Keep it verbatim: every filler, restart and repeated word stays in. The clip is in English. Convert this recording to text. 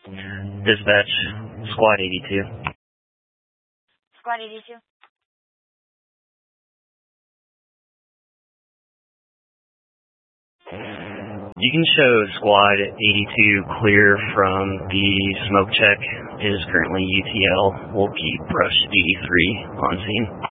Dispatch, Squad eighty-two. Squad eighty-two. You can show Squad eighty-two clear from the smoke check. It is currently U T L. We'll keep Brush eighty-three on scene.